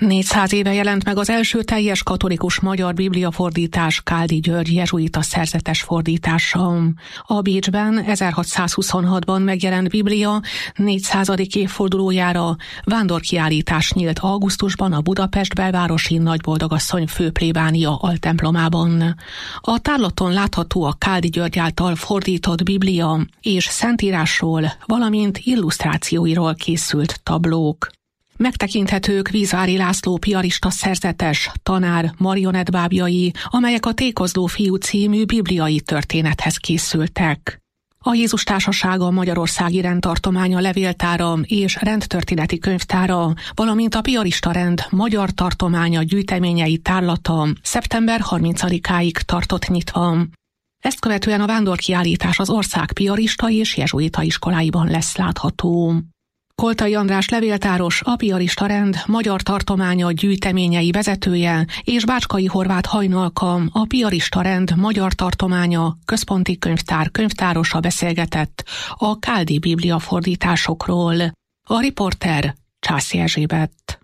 400 éve jelent meg az első teljes katolikus magyar bibliafordítás Káldi György jezsuita szerzetes fordítása. A Bécsben 1626-ban megjelent Biblia 400. évfordulójára vándorkiállítás nyílt augusztusban a Budapest belvárosi Nagyboldogasszony főplébánia altemplomában. A tárlaton látható a Káldi György által fordított Biblia és szentírásról, valamint illusztrációiról készült tablók. Megtekinthetők Vízvári László piarista szerzetes, tanár marionettbábjai, amelyek a Tékozló fiú című bibliai történethez készültek. A Jézus Társasága Magyarországi Rendtartománya levéltára és rendtörténeti könyvtára, valamint a Piarista Rend Magyar Tartománya gyűjteményei tárlata szeptember 30-áig tartott nyitva. Ezt követően a vándorkiállítás az ország piarista és jezsuita iskoláiban lesz látható. Koltai András levéltáros, a Piarista Rend Magyar Tartománya gyűjteményei vezetője és Bácskai Horváth Hajnalka, a Piarista Rend Magyar Tartománya központi könyvtár könyvtárosa beszélgetett a Káldi Biblia fordításokról. A riporter Császi Erzsébet.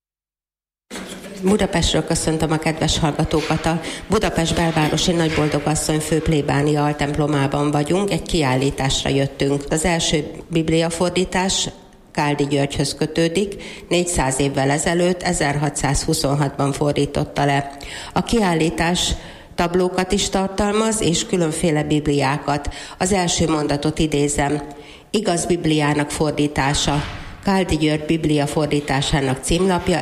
Budapestről köszöntöm a kedves hallgatókat. A Budapest belvárosi Nagyboldogasszony főplébánia altemplomában vagyunk, egy kiállításra jöttünk. Az első bibliafordítás Káldi Györgyhöz kötődik, 400 évvel ezelőtt, 1626-ban fordította le. A kiállítás tablókat is tartalmaz, és különféle bibliákat. Az első mondatot idézem: igaz Bibliának fordítása. Káldi György Biblia fordításának címlapja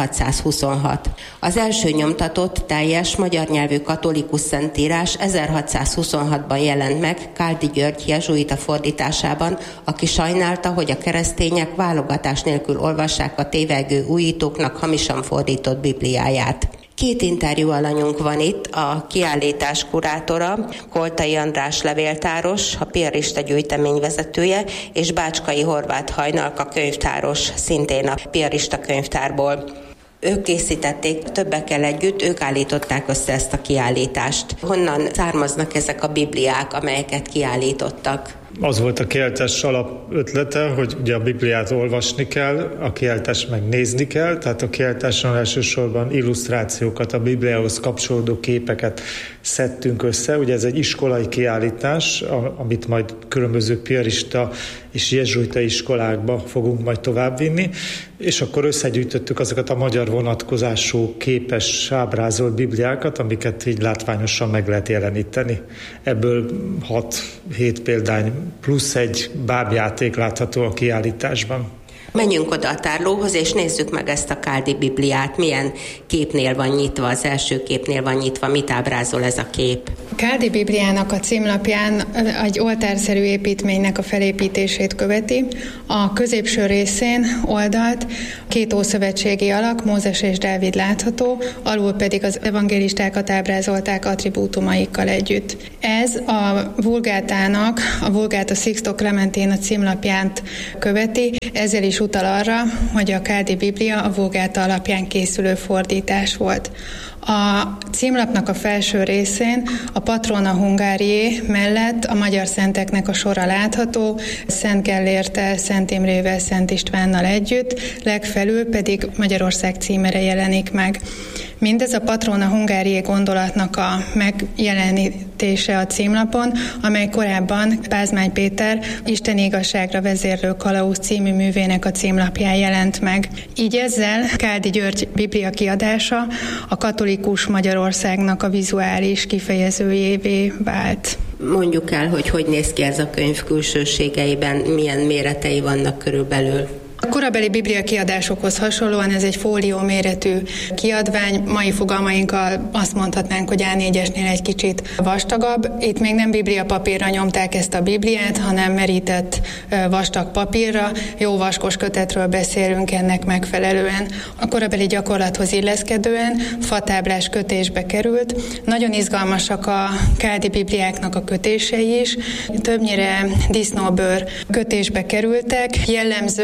1626. Az első nyomtatott, teljes magyar nyelvű katolikus szentírás 1626-ban jelent meg Káldi György jezsuita fordításában, aki sajnálta, hogy a keresztények válogatás nélkül olvassák a tévegő újítóknak hamisan fordított Bibliáját. Két interjú alanyunk van itt, a kiállítás kurátora, Koltai András levéltáros, a piarista gyűjtemény vezetője, és Bácskai Horváth Hajnalka könyvtáros, szintén a piarista könyvtárból. Ők készítették többekkel együtt, ők állították össze ezt a kiállítást. Honnan származnak ezek a bibliák, amelyeket kiállítottak? Az volt a kiállítás alap ötlete, hogy ugye a Bibliát olvasni kell, a kiállítást meg nézni kell, tehát a kiállításon elsősorban illusztrációkat, a Bibliához kapcsolódó képeket szedtünk össze. Ugye ez egy iskolai kiállítás, amit majd különböző piarista és jezsuita iskolákba fogunk majd továbbvinni, és akkor összegyűjtöttük azokat a magyar vonatkozású képes ábrázolt bibliákat, amiket így látványosan meg lehet jeleníteni. Ebből 6-7 példány plusz egy bábjáték látható a kiállításban. Menjünk oda a tárlóhoz, és nézzük meg ezt a Káldi Bibliát. Milyen képnél van nyitva, az első képnél van nyitva, mit ábrázol ez a kép? A Káldi Bibliának a címlapján egy oltárszerű építménynek a felépítését követi. A középső részén oldalt két ószövetségi alak, Mózes és Dávid látható, alul pedig az evangélistákat ábrázolták attribútumaikkal együtt. Ez a Vulgátának, a Vulgata Sixto Clementina címlapját követi, ezzel is utal arra, hogy a Káldi Biblia a Vulgáta alapján készülő fordítás volt. A címlapnak a felső részén a Patrona Hungarié mellett a magyar szenteknek a sora látható, Szent Gellérttel, Szent Imrével, Szent Istvánnal együtt, legfelül pedig Magyarország címere jelenik meg. Mindez a Patrona Hungarié gondolatnak a megjelenítése a címlapon, amely korábban Pázmány Péter Isten igazságra vezérlő kalauz című művének a címlapján jelent meg. Így ezzel Káldi György Biblia kiadása a katolikus Magyarországnak a vizuális kifejezőjévé vált. Mondjuk el, hogy néz ki ez a könyv külsőségeiben, milyen méretei vannak körülbelül. A korabeli biblia kiadásokhoz hasonlóan ez egy fólió méretű kiadvány, mai fogalmainkkal azt mondhatnánk, hogy A4-esnél egy kicsit vastagabb. Itt még nem biblia papírra nyomták ezt a bibliát, hanem merített vastag papírra, jó vaskos kötetről beszélünk ennek megfelelően. A korabeli gyakorlathoz illeszkedően fatáblás kötésbe került. Nagyon izgalmasak a Káldi bibliáknak a kötései is, többnyire disznóbőr kötésbe kerültek. Jellemző, hogy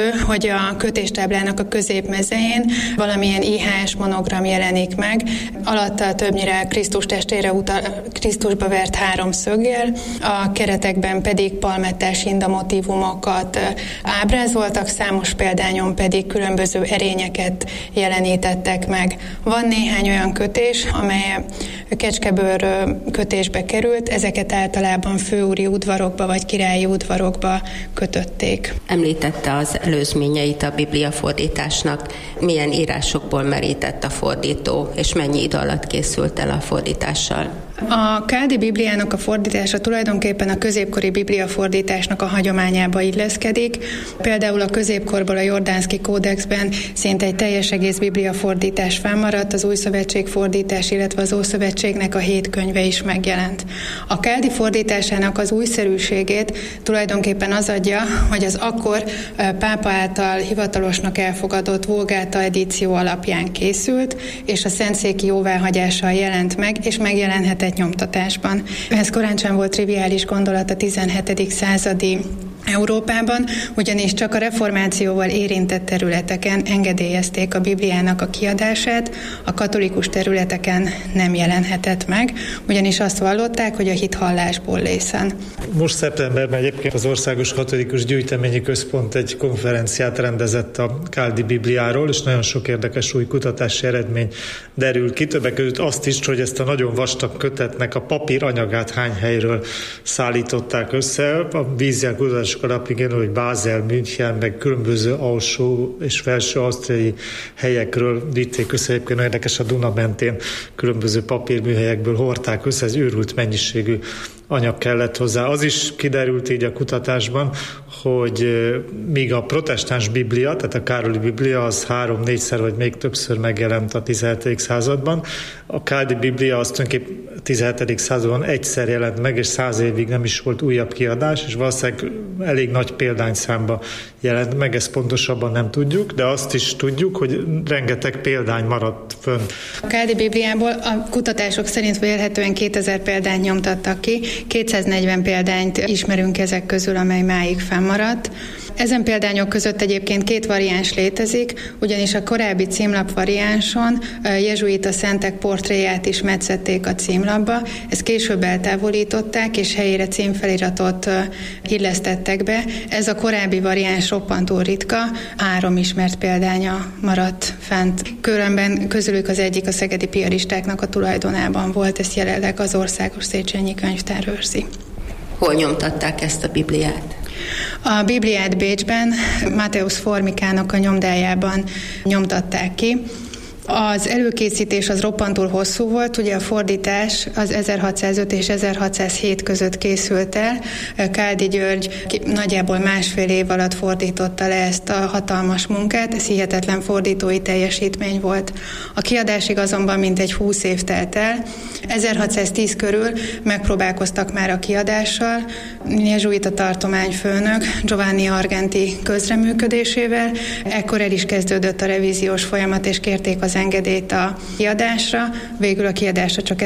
a kötéstáblának a középmezején valamilyen IHS monogram jelenik meg, alatta többnyire Krisztus testére Krisztusba vert 3 szöggel, a keretekben pedig palmettás hinda motívumokat ábrázoltak, számos példányon pedig különböző erényeket jelenítettek meg. Van néhány olyan kötés, amely kecskebőr kötésbe került, ezeket általában főúri udvarokba vagy királyi udvarokba kötötték. Említette az előzményeit a bibliafordításnak. Milyen írásokból merített a fordító, és mennyi idő alatt készült el a fordítással? A Káldi Bibliának a fordítása tulajdonképpen a középkori bibliafordításnak a hagyományába illeszkedik. Például a középkorból a Jordánszki kódexben szinte egy teljes egész bibliafordítás fennmaradt, az Új Szövetség fordítás, illetve az Ószövetségnek a 7 könyve is megjelent. A Káldi fordításának az újszerűségét tulajdonképpen az adja, hogy az akkor pápa által hivatalosnak elfogadott Vulgáta edíció alapján készült, és a szentszéki jóváhagyással jelent meg, és megjelenhetett nyomtatásban. Ez korán sem volt triviális gondolat a 17. századi Európában, ugyanis csak a reformációval érintett területeken engedélyezték a Bibliának a kiadását, a katolikus területeken nem jelenhetett meg, ugyanis azt vallották, hogy a hit hallásból lészen. Most szeptemberben egyébként az Országos Katolikus Gyűjteményi Központ egy konferenciát rendezett a Káldi Bibliáról, és nagyon sok érdekes új kutatási eredmény derül ki. Többek között azt is, hogy ezt a nagyon vastag kötetnek a papír anyagát hány helyről szállították össze. A vízjel kutatások alapján, hogy Bázel, München, meg különböző alsó és felső ausztriai helyekről vitték össze. Egyébként érdekes, a Duna mentén különböző papírműhelyekből hordták össze, ez őrült mennyiségű anyag kellett hozzá. Az is kiderült így a kutatásban, hogy míg a protestáns Biblia, tehát a Károli Biblia az 3-4-szer vagy még többször megjelent a 17. században, a Káldi Biblia az tulajdonképpen 17. században egyszer jelent meg, és 100 évig nem is volt újabb kiadás, és valószínűleg elég nagy példányszámba jelent meg, ezt pontosabban nem tudjuk, de azt is tudjuk, hogy rengeteg példány maradt fönn. A Káldi Bibliából a kutatások szerint vélhetően 2000 példányt nyomtattak ki, 240 példányt ismerünk ezek közül, amely máig fennmaradt. Ezen példányok között egyébként 2 variáns létezik, ugyanis a korábbi címlap variánson jezsuita szentek portréját is metszették a címlapba, ezt később eltávolították, és helyére címfeliratot illesztettek be. Ez a korábbi variáns roppantól ritka, 3 ismert példánya maradt fent. Különben közülük az egyik a szegedi piaristáknak a tulajdonában volt, ezt jelenleg az Országos Széchenyi Könyvtár őrzi. Hol nyomtatták ezt a Bibliát? A Bibliát Bécsben, Matthäus Formikának a nyomdájában nyomtatták ki. Az előkészítés az roppantul hosszú volt, ugye a fordítás az 1605 és 1607 között készült el. Káldi György nagyjából 1,5 év alatt fordította le ezt a hatalmas munkát, ez hihetetlen fordítói teljesítmény volt. A kiadásig azonban mintegy 20 év telt el. 1610 körül megpróbálkoztak már a kiadással, jezsuita tartományfőnök Giovanni Argenti közreműködésével. Ekkor el is kezdődött a revíziós folyamat, és kérték az engedélyt a kiadásra. Végül a kiadásra csak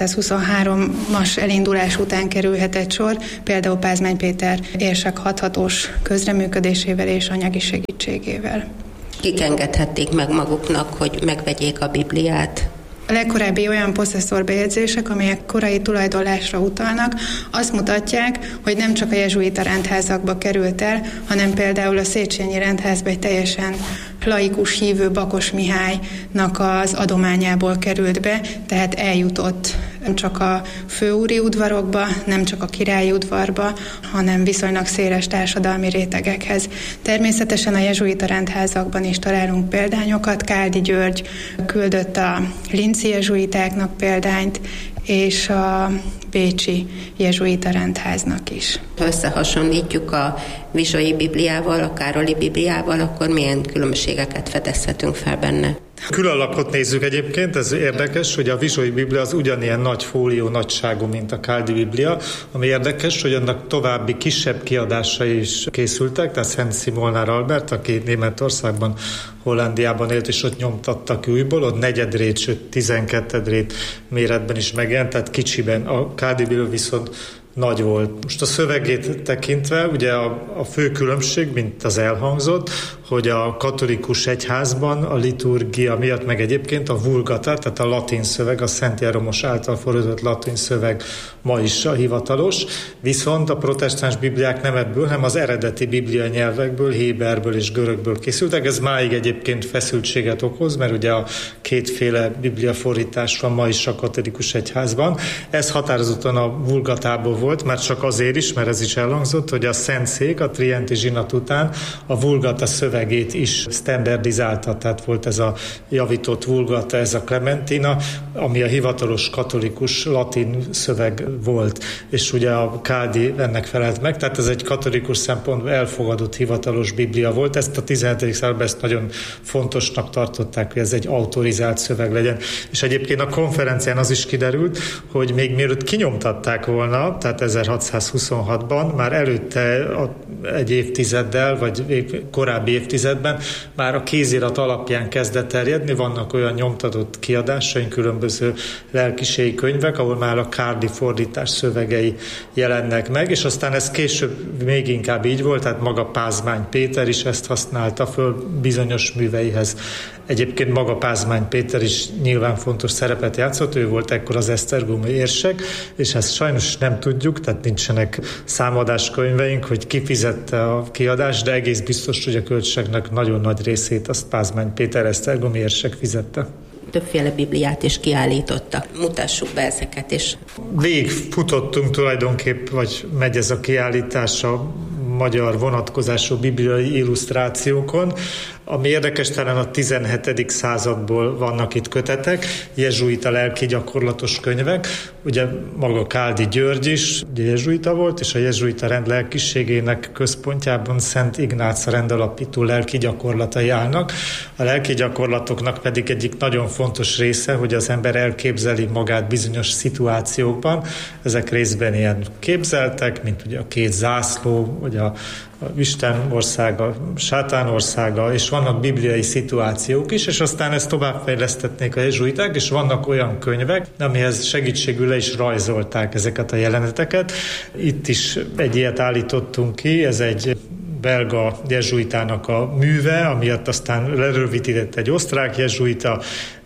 1623-as elindulás után kerülhetett sor, például Pázmány Péter érsek hathatós közreműködésével és anyagi segítségével. Kik engedhették meg maguknak, hogy megvegyék a Bibliát? A legkorábbi olyan posszesszor-bejegyzések, amelyek korai tulajdonlásra utalnak, azt mutatják, hogy nem csak a jezsuita rendházakba került el, hanem például a Széchenyi rendházba egy teljesen laikus hívő Bakos Mihálynak az adományából került be, tehát eljutott nem csak a főúri udvarokba, nem csak a királyi udvarba, hanem viszonylag széles társadalmi rétegekhez. Természetesen a jezsuita rendházakban is találunk példányokat. Káldi György küldött a linci jezsuitáknak példányt, és a bécsi jezsuita rendháznak is. Ha összehasonlítjuk a Vizsai Bibliával, a Károli Bibliával, akkor milyen különbségeket fedezhetünk fel benne? Különlapot nézzük egyébként, ez érdekes, hogy a Vizsai Biblia az ugyanilyen nagy fólió nagyságú, mint a Káldi Biblia, ami érdekes, hogy annak további kisebb kiadásai is készültek, tehát Szent Szimolnár Albert, aki Németországban, Hollandiában élt, és ott nyomtattak újból, ott 4 rét, sőt 12 rét méretben is megjelent, tehát kicsiben. A Káldi Biblia viszont nagy volt. Most a szövegét tekintve, ugye a fő különbség, mint az elhangzott, hogy a katolikus egyházban a liturgia miatt, meg egyébként a vulgata, tehát a latin szöveg, a Szent Jeromos által fordított latin szöveg ma is a hivatalos, viszont a protestáns bibliák nem ebből, hanem az eredeti biblia nyelvekből, héberből és görögből készültek. Ez máig egyébként feszültséget okoz, mert ugye a kétféle bibliafordítás van ma is a katolikus egyházban. Ez határozottan a vulgatából volt, már csak azért is, mert ez is elhangzott, hogy a Szentszék a Trienti zsinat után a vulgata szövegét is standardizálta, tehát volt ez a javított vulgata, ez a Clementina, ami a hivatalos katolikus latin szöveg volt, és ugye a Káldi ennek felelt meg, tehát ez egy katolikus szempontból elfogadott hivatalos biblia volt. Ezt a 17. században ezt nagyon fontosnak tartották, hogy ez egy autorizált szöveg legyen. És egyébként a konferencián az is kiderült, hogy még mielőtt kinyomtatták volna, tehát 1626-ban, már előtte egy évtizeddel, vagy korábbi évtizedben már a kézirat alapján kezdett terjedni, vannak olyan nyomtatott kiadásaink, különböző lelkiségi könyvek, ahol már a Kárdi fordítás szövegei jelennek meg, és aztán ez később még inkább így volt, tehát maga Pázmány Péter is ezt használta föl bizonyos műveihez. Egyébként maga Pázmány Péter is nyilván fontos szerepet játszott, ő volt ekkor az esztergomi érsek, és ezt sajnos nem tudjuk, tehát nincsenek számadáskönyveink, hogy ki fizette a kiadást, de egész biztos, hogy a költségnek nagyon nagy részét azt Pázmány Péter esztergomi érsek fizette. Többféle bibliát is kiállítottak. Mutassuk be ezeket is. Végigfutottunk tulajdonképp, vagy megy ez a kiállítás a magyar vonatkozású bibliai illusztrációkon. Ami érdekes, talán a 17. századból vannak itt kötetek, jezsuita lelki gyakorlatos könyvek. Ugye maga Káldi György is ugye jezsuita volt, és a jezsuita rend lelkiségének központjában Szent Ignác rendalapító lelki gyakorlatai állnak. A lelki gyakorlatoknak pedig egyik nagyon fontos része, hogy az ember elképzeli magát bizonyos szituációkban. Ezek részben ilyen képzeltek, mint ugye a két zászló, vagy a Isten országa, sátán országa, és vannak bibliai szituációk is, és aztán ezt továbbfejlesztetnék a jezsuiták, és vannak olyan könyvek, amihez segítségül le is rajzolták ezeket a jeleneteket. Itt is egy ilyet állítottunk ki, ez egy belga jezsuitának a műve, amiatt aztán lerövidített egy osztrák jezsuita,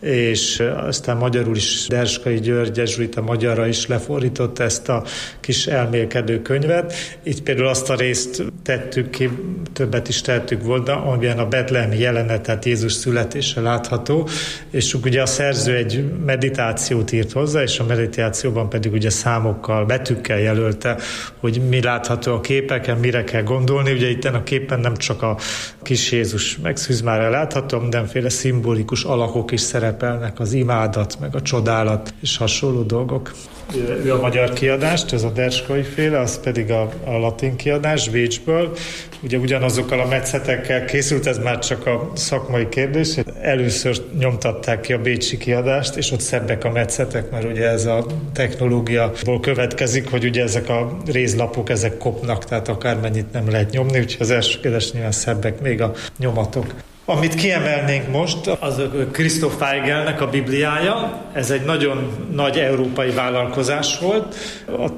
és aztán magyarul is Derskai György jezsuita magyarra is lefordította ezt a kis elmélkedő könyvet. Itt például azt a részt tettük ki, többet is tettük volna, amiben a betlehemi jelenetet, Jézus születése látható, és ugye a szerző egy meditációt írt hozzá, és a meditációban pedig ugye számokkal, betűkkel jelölte, hogy mi látható a képeken, mire kell gondolni. Ugye itt a képen nem csak a kis Jézus megszűzmára látható, mindenféle szimbolikus alakok is szerepelnek, az imádat, meg a csodálat és hasonló dolgok. Ő a magyar kiadást, ez a Derskai féle, az pedig a latin kiadás Bécsből. Ugye ugyanazokkal a metszetekkel készült, ez már csak a szakmai kérdés. Először nyomtatták ki a bécsi kiadást, és ott szebbek a metszetek, mert ugye ez a technológiából következik, hogy ugye ezek a rézlapok, ezek kopnak, tehát akármennyit nem lehet nyomni, úgyhogy az első kiadás nyilván szebbek még a nyomatok. Amit kiemelnénk most, az Christoph Weigelnek a Bibliája. Ez egy nagyon nagy európai vállalkozás volt. A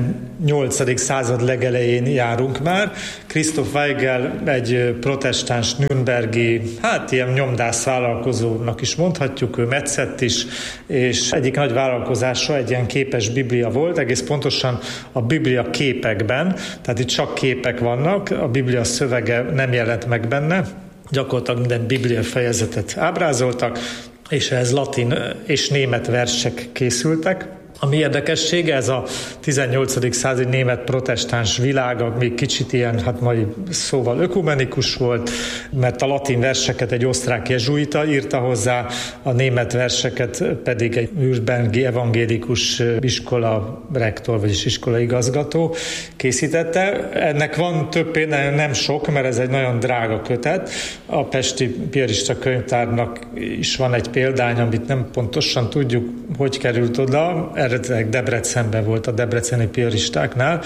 18. század legelején járunk már. Christoph Weigel egy protestáns nürnbergi, ilyen nyomdász vállalkozónak is mondhatjuk, ő metszett is, és egyik nagy vállalkozása egy ilyen képes Biblia volt, egész pontosan a Biblia képekben, tehát itt csak képek vannak, a Biblia szövege nem jelent meg benne, gyakorlatilag minden biblia fejezetet ábrázoltak, és ehhez latin és német versek készültek. Ami érdekessége, ez a 18. századi német protestáns világ, még kicsit ilyen, mai szóval ökumenikus volt, mert a latin verseket egy osztrák jezsuita írta hozzá, a német verseket pedig egy nürnbergi evangélikus iskola rektor, vagyis iskola igazgató készítette. Ennek van több például, nem sok, mert ez egy nagyon drága kötet. A Pesti Piarista Könyvtárnak is van egy példány, amit nem pontosan tudjuk, hogy került oda. Eredetileg Debrecenben volt, a debreceni piaristáknál,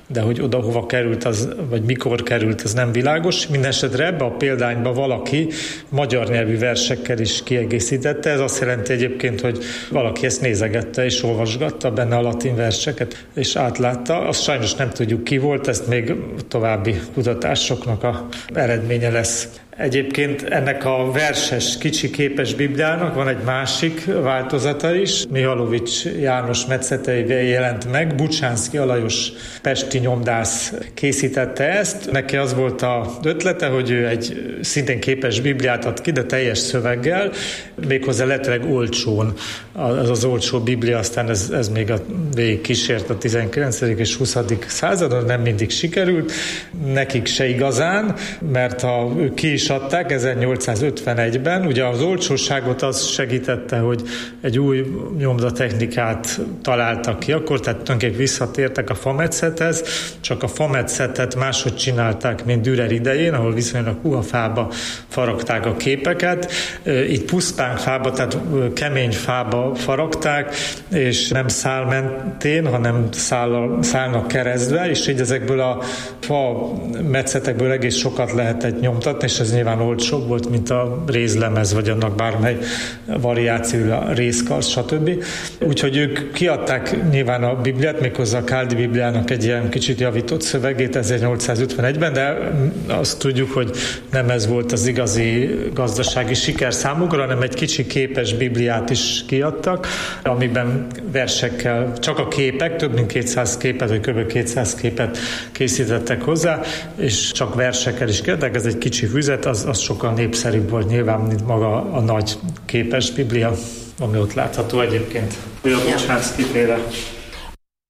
de hogy oda hova került, az, vagy mikor került, az nem világos. Mindenesetre ebbe a példányba valaki magyar nyelvű versekkel is kiegészítette. Ez azt jelenti egyébként, hogy valaki ezt nézegette és olvasgatta benne a latin verseket, és átlátta. Azt sajnos nem tudjuk, ki volt, ezt még további kutatásoknak a eredménye lesz. Egyébként ennek a verses kicsi képes Bibliának van egy másik változata is. Mihalovics János metszeteivel jelent meg. Bucsánszky Alajos pesti nyomdász készítette ezt. Neki az volt az ötlete, hogy ő egy szintén képes Bibliát ad ki, de teljes szöveggel, méghozzá lehetőleg olcsón. Az olcsó Biblia, aztán ez még végig kísért a 19. és 20. századon, nem mindig sikerült. Nekik se igazán, mert ők ki is adták 1851-ben. Ugye az olcsóságot az segítette, hogy egy új nyomdatechnikát találtak ki akkor, tehát tulajdonképpen visszatértek a fametszethez, csak a fametszetet máshogy csinálták, mint Dürer idején, ahol viszonylag puha fába faragták a képeket. Így pusztán fába, tehát kemény fába faragták, és nem szál mentén, hanem szálnak keresztbe, és így ezekből a fa metszetekből egész sokat lehetett nyomtatni, és ez nyilván olcsóbb volt, mint a rézlemez, vagy annak bármely variáció, a rézkarsz, stb. Úgyhogy ők kiadták nyilván a Bibliát, méghozzá a Káldi Bibliának egy ilyen kicsit javított szövegét 1851-ben, de azt tudjuk, hogy nem ez volt az igazi gazdasági siker számukra, hanem egy kicsi képes Bibliát is kiadtak, amiben versekkel, csak a képek, több mint 200 képet, vagy kb. 200 képet készítettek hozzá, és csak versekkel is kiadták, ez egy kicsi füzet, az sokkal népszerűbb volt nyilván, mint maga a nagy képes Biblia, ami ott látható egyébként. A Bucsánszky féle.